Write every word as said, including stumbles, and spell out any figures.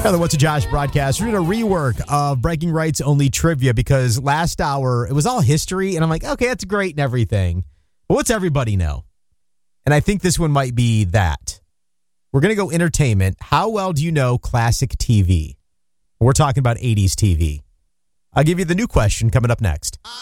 Now, the What's a Josh broadcast, we're doing a rework of Breaking Rights Only Trivia because last hour, it was all history, and I'm like, okay, that's great and everything. But what's everybody know? And I think this one might be that. We're going to go entertainment. How well do you know classic T V? We're talking about eighties T V. I'll give you the new question coming up next.